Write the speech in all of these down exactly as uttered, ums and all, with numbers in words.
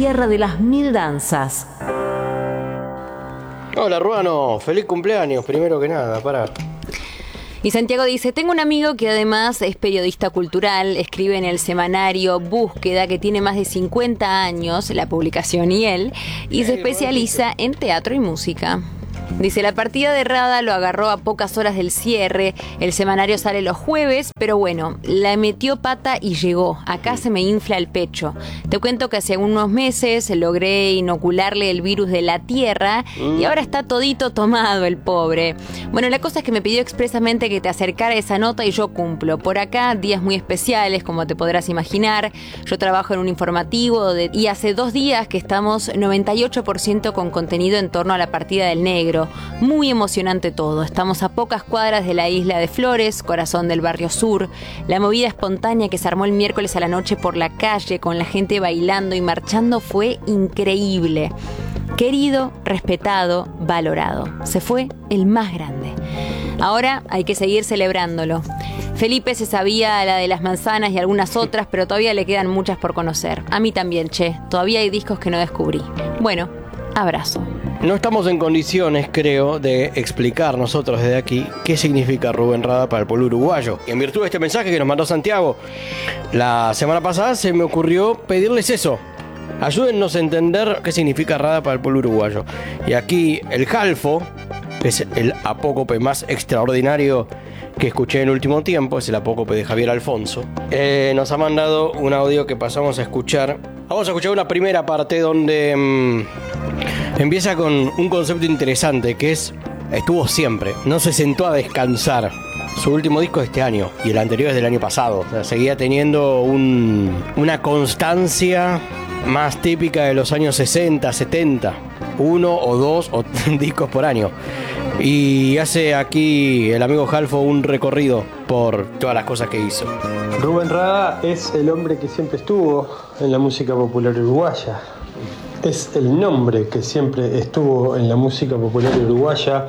tierra de las mil danzas. Hola, Ruano, feliz cumpleaños, primero que nada, pará. Y Santiago dice, tengo un amigo que además es periodista cultural, escribe en el semanario Búsqueda, que tiene más de cincuenta años, la publicación y él, y se especializa en teatro y música. Dice, la partida de Rada lo agarró a pocas horas del cierre, el semanario sale los jueves, pero bueno, la metió pata y llegó. Acá se me infla el pecho. Te cuento que hace unos meses logré inocularle el virus de la tierra y ahora está todito tomado el pobre. Bueno, la cosa es que me pidió expresamente que te acercara esa nota y yo cumplo. Por acá, días muy especiales, como te podrás imaginar. Yo trabajo en un informativo de, y hace dos días que estamos noventa y ocho por ciento con contenido en torno a la partida del negro. Muy emocionante todo. Estamos a pocas cuadras de la isla de Flores, corazón del barrio sur. La movida espontánea que se armó el miércoles a la noche por la calle con la gente bailando y marchando fue increíble. Querido, respetado, valorado. Se fue el más grande. Ahora hay que seguir celebrándolo. Felipe se sabía la de las manzanas y algunas otras, pero todavía le quedan muchas por conocer. A mí también, che. Todavía hay discos que no descubrí. Bueno, abrazo. No estamos en condiciones, creo, de explicar nosotros desde aquí qué significa Rubén Rada para el pueblo uruguayo. Y en virtud de este mensaje que nos mandó Santiago la semana pasada, se me ocurrió pedirles eso. Ayúdennos a entender qué significa Rada para el pueblo uruguayo. Y aquí el Jalfo, que es el apócope más extraordinario que escuché en el último tiempo, es el apócope de Javier Alfonso, eh, nos ha mandado un audio que pasamos a escuchar. Vamos a escuchar una primera parte donde mmm, empieza con un concepto interesante que es, estuvo siempre, no se sentó a descansar. Su último disco de este año y el anterior es del año pasado. O sea, seguía teniendo un, una constancia más típica de los años sesenta, setenta. Uno o dos o discos por año. Y hace aquí el amigo Jalfo un recorrido por todas las cosas que hizo. Rubén Rada es el hombre que siempre estuvo en la música popular uruguaya. Es el nombre que siempre estuvo en la música popular uruguaya,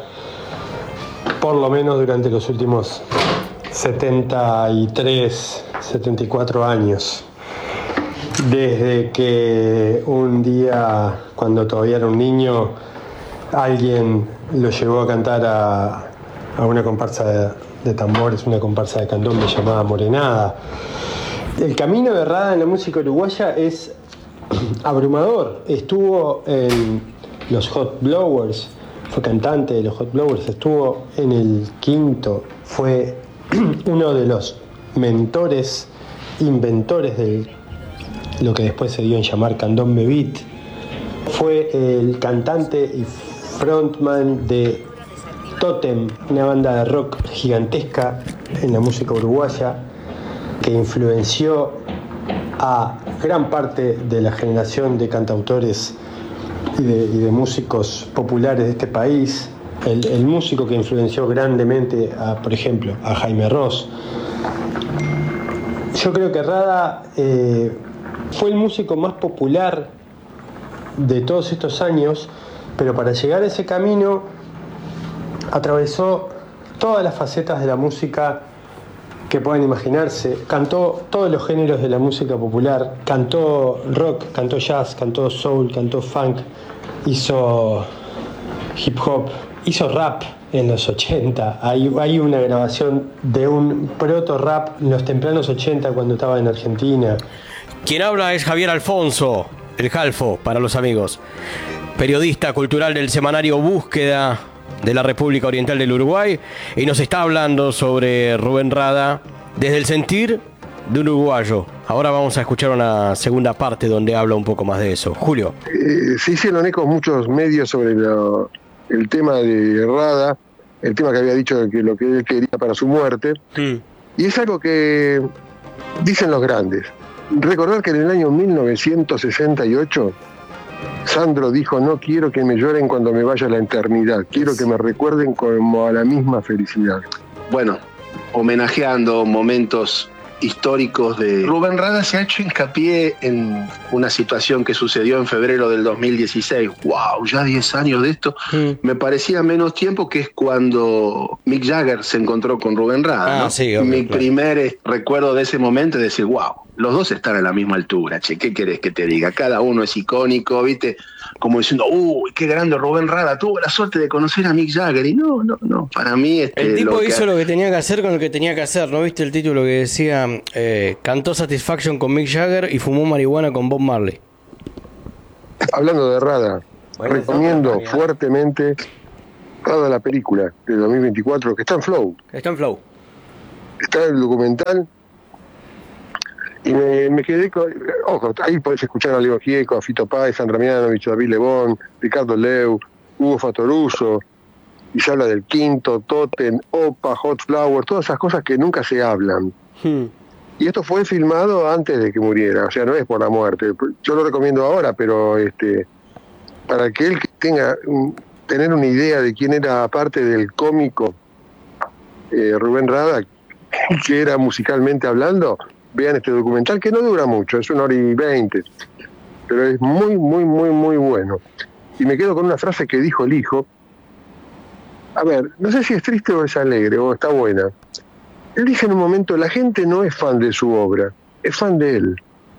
por lo menos durante los últimos setenta y tres, setenta y cuatro años. Desde que un día, cuando todavía era un niño, alguien lo llevó a cantar a, a una comparsa de, de tambores, una comparsa de candombe llamada Morenada. El camino de Rada en la música uruguaya es abrumador. Estuvo en los Hot Blowers, fue cantante de los Hot Blowers, estuvo en el Quinto, fue uno de los mentores, inventores de lo que después se dio en llamar Candombe Beat. Fue el cantante y frontman de Totem, una banda de rock gigantesca en la música uruguaya que influenció a gran parte de la generación de cantautores y de, y de músicos populares de este país. El, el músico que influenció grandemente, a, por ejemplo, a Jaime Ross. Yo creo que Rada eh, fue el músico más popular de todos estos años, pero para llegar a ese camino atravesó todas las facetas de la música que puedan imaginarse. Cantó todos los géneros de la música popular, cantó rock, cantó jazz, cantó soul, cantó funk, hizo hip hop, hizo rap en los ochenta. Hay, hay una grabación de un proto rap en los tempranos ochenta cuando estaba en Argentina. Quien habla es Javier Alfonso, el Jalfo para los amigos, periodista cultural del semanario Búsqueda de la República Oriental del Uruguay, y nos está hablando sobre Rubén Rada desde el sentir de un uruguayo. Ahora vamos a escuchar una segunda parte donde habla un poco más de eso. Julio. Eh, se hicieron ecos muchos medios sobre lo, el tema de Rada, el tema que había dicho que lo que él quería para su muerte, mm. y es algo que dicen los grandes. Recordar que en el año mil novecientos sesenta y ocho Sandro dijo: no quiero que me lloren cuando me vaya a la eternidad, quiero que me recuerden como a la misma felicidad. Bueno, homenajeando momentos históricos de Rubén Rada se ha hecho hincapié en una situación que sucedió en febrero del dos mil dieciséis. ¡Wow! Ya diez años de esto. Mm. Me parecía menos tiempo, que es cuando Mick Jagger se encontró con Rubén Rada. Ah, ¿no? sí, obvio, Mi claro. primer eh, recuerdo de ese momento es decir, wow, los dos están a la misma altura, che, ¿qué querés que te diga? Cada uno es icónico, ¿viste? Como diciendo, uy, qué grande Rubén Rada, tuvo la suerte de conocer a Mick Jagger. Y no, no, no, para mí... Este, El tipo lo hizo que... lo que tenía que hacer con lo que tenía que hacer, ¿no viste el título que decía, eh, cantó Satisfaction con Mick Jagger y fumó marihuana con Bob Marley? Hablando de Rada, bueno, recomiendo no, fuertemente Rada, la película de dos mil veinticuatro, que está en Flow. Está en Flow. Está el documental. Y me, me quedé con... Ojo, ahí podés escuchar a Leo Gieco, a Fito Páez, Sandra Mianovich, David Lebón, Ricardo Leu, Hugo Fatoruso, y se habla del Quinto, Totem, Opa, Hot Flower, todas esas cosas que nunca se hablan. Hmm. Y esto fue filmado antes de que muriera, o sea, no es por la muerte. Yo lo recomiendo ahora, pero este para que él tenga tener una idea de quién era, aparte del cómico eh, Rubén Rada, que era musicalmente hablando, vean este documental, que no dura mucho, es una hora y veinte, pero es muy, muy, muy, muy bueno. Y me quedo con una frase que dijo el hijo. A ver, no sé si es triste o es alegre, o está buena. Él dice en un momento, la gente no es fan de su obra, es fan de él.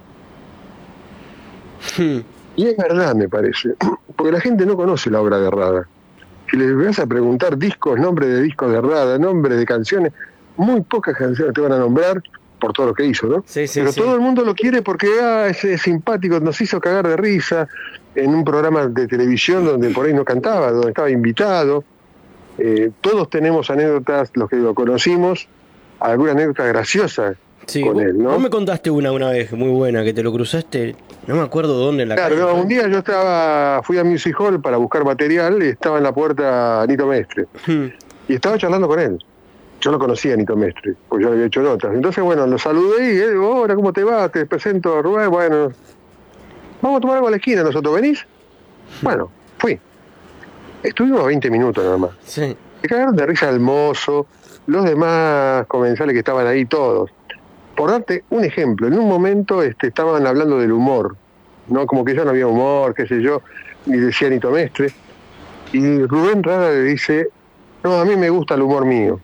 Hmm. Y es verdad, me parece, porque la gente no conoce la obra de Rada. Si les vas a preguntar discos, nombres de discos de Rada, nombres de canciones, muy pocas canciones te van a nombrar por todo lo que hizo, ¿no? Sí, sí, Pero sí. Todo el mundo lo quiere porque ah, es, es simpático, nos hizo cagar de risa en un programa de televisión donde por ahí no cantaba, donde estaba invitado. Eh, todos tenemos anécdotas, los que lo conocimos, alguna anécdota graciosa sí, con vos, él, ¿no? Vos me contaste una una vez muy buena, que te lo cruzaste, no me acuerdo dónde en la Claro, calle. no, un día yo estaba, fui a Music Hall para buscar material y estaba en la puerta Nito Mestre. Hmm. Y estaba charlando con él. Yo lo conocía a Nito Mestre, porque yo le había hecho notas. Entonces, bueno, lo saludé y él, hola, ¿cómo te va? Te presento a Rubén, bueno, vamos a tomar algo a la esquina, ¿nosotros venís? Bueno, fui. Estuvimos veinte minutos nada más. Sí. Se cagaron de risa el mozo, los demás comensales que estaban ahí todos. Por darte un ejemplo, en un momento este, estaban hablando del humor, ¿no? Como que ya no había humor, qué sé yo, ni decía Nito Mestre. Y Rubén Rada le dice, no, a mí me gusta el humor mío.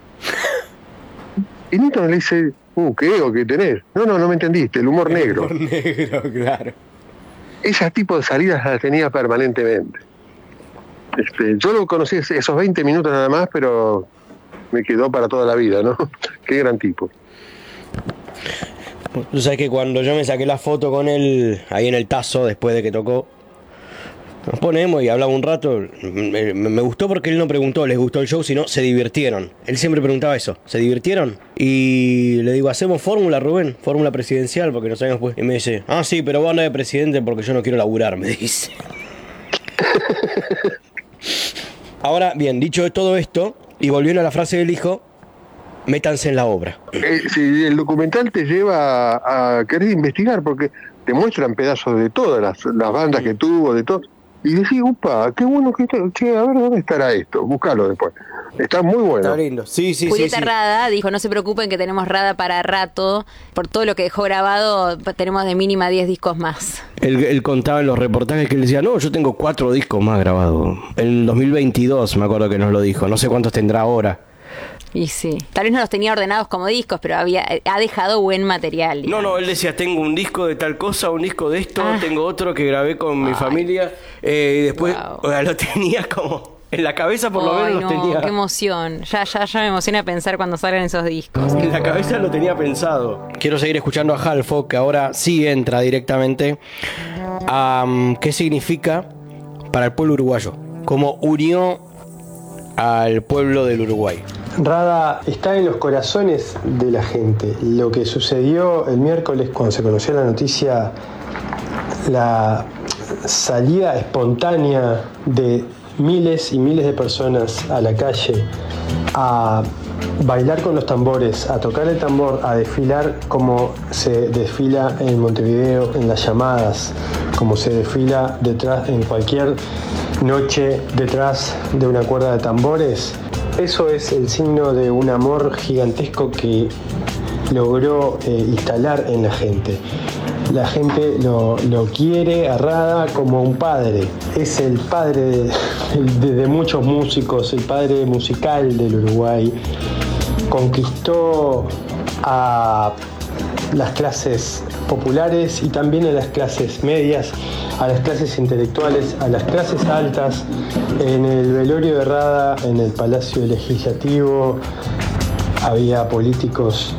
Y Nito le dice, uh, ¿qué ego que tenés? No, no, no me entendiste, el humor el negro. El humor negro, claro. Ese tipo de salidas las tenía permanentemente. Este, yo lo conocí esos veinte minutos nada más, pero me quedó para toda la vida, ¿no? Qué gran tipo. Tú sabes que cuando yo me saqué la foto con él ahí en el Tazo, después de que tocó, nos ponemos y hablaba un rato. Me, me gustó porque él no preguntó, ¿les gustó el show? Sino, se divirtieron. Él siempre preguntaba eso, ¿se divirtieron? Y le digo, ¿hacemos fórmula, Rubén? Fórmula presidencial, porque no sabemos pues. Y me dice, ah, sí, pero vos andás de presidente porque yo no quiero laburar, me dice. Ahora, bien, dicho todo esto, y volviendo a la frase del hijo, métanse en la obra. Eh, si el documental te lleva a, a querer investigar, porque te muestran pedazos de todas las, las bandas que tuvo, de todo, y decís, upa, qué bueno que está, che, a ver dónde estará esto, buscalo después. Está muy bueno. Está lindo, sí, sí, Julieta sí, sí. Rada dijo, no se preocupen que tenemos Rada para rato, por todo lo que dejó grabado, tenemos de mínima diez discos más. Él, él contaba en los reportajes que él decía, no, yo tengo cuatro discos más grabados. En dos mil veintidós me acuerdo que nos lo dijo, no sé cuántos tendrá ahora. Y sí, tal vez no los tenía ordenados como discos, pero había ha dejado buen material. Digamos. No, no, él decía, tengo un disco de tal cosa, un disco de esto, ah. tengo otro que grabé con mi Ay. familia, eh, y después wow. o sea, lo tenía como en la cabeza, por lo Ay, menos no, lo tenía. Qué emoción, ya, ya, ya me emociona pensar cuando salgan esos discos. En la cabeza lo tenía pensado. Quiero seguir escuchando a Halfo, que ahora sí entra directamente a um, qué significa para el pueblo uruguayo, cómo unió al pueblo del Uruguay. Rada está en los corazones de la gente. Lo que sucedió el miércoles cuando se conoció la noticia, la salida espontánea de miles y miles de personas a la calle a bailar con los tambores, a tocar el tambor, a desfilar como se desfila en Montevideo en las llamadas, como se desfila detrás en cualquier noche detrás de una cuerda de tambores. Eso es el signo de un amor gigantesco que logró eh, instalar en la gente. La gente lo, lo quiere a Rada como un padre. Es el padre de, de, de muchos músicos, el padre musical del Uruguay. Conquistó a las clases populares y también a las clases medias, a las clases intelectuales, a las clases altas. En el velorio de Rada, en el Palacio Legislativo, había políticos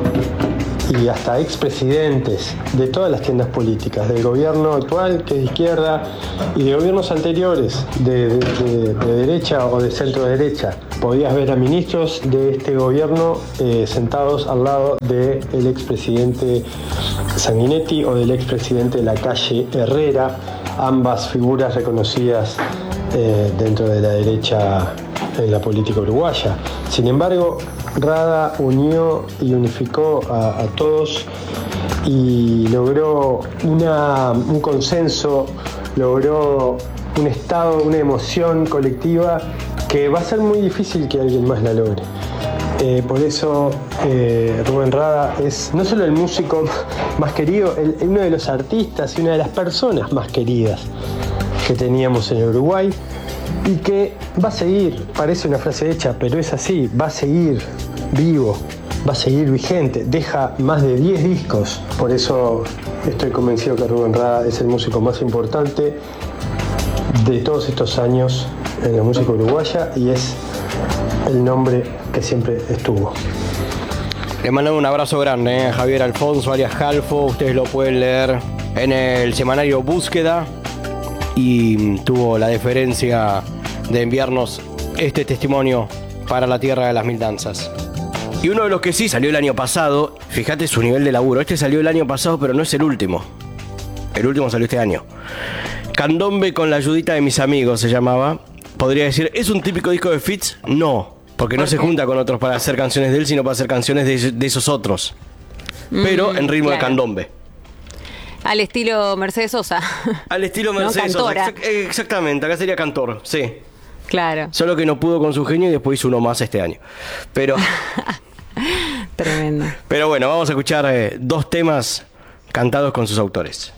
y hasta expresidentes de todas las tiendas políticas, del gobierno actual, que es de izquierda, y de gobiernos anteriores, de, de, de, de derecha o de centro derecha. Podías ver a ministros de este gobierno eh, sentados al lado del expresidente Sanguinetti o del expresidente Lacalle Herrera, ambas figuras reconocidas eh, dentro de la derecha en la política uruguaya. Sin embargo, Rada unió y unificó a, a todos y logró una, un consenso, logró un estado, una emoción colectiva que va a ser muy difícil que alguien más la logre. Eh, por eso eh, Rubén Rada es no solo el músico más querido, el, uno de los artistas y una de las personas más queridas que teníamos en Uruguay, y que va a seguir, parece una frase hecha, pero es así, va a seguir vivo, va a seguir vigente, deja más de diez discos. Por eso estoy convencido que Rubén Rada es el músico más importante de todos estos años en la música uruguaya y es el nombre que siempre estuvo. Le mando un abrazo grande a eh, Javier Alfonso, alias Jalfo. Ustedes lo pueden leer en el semanario Búsqueda y tuvo la deferencia de enviarnos este testimonio para la Tierra de las Mil Danzas. Y uno de los que sí salió el año pasado, fíjate su nivel de laburo, este salió el año pasado pero no es el último. El último salió este año. Candombe con la ayudita de mis amigos se llamaba. Podría decir, ¿es un típico disco de Fitz? No, porque no se junta con otros para hacer canciones de él, sino para hacer canciones de, de esos otros. Pero en ritmo claro. de candombe. Al estilo Mercedes Sosa. Al estilo Mercedes no, Sosa, exactamente, acá sería cantor, sí. Claro. Solo que no pudo con su genio y después hizo uno más este año. Pero... Tremendo. Pero bueno, vamos a escuchar eh, dos temas cantados con sus autores.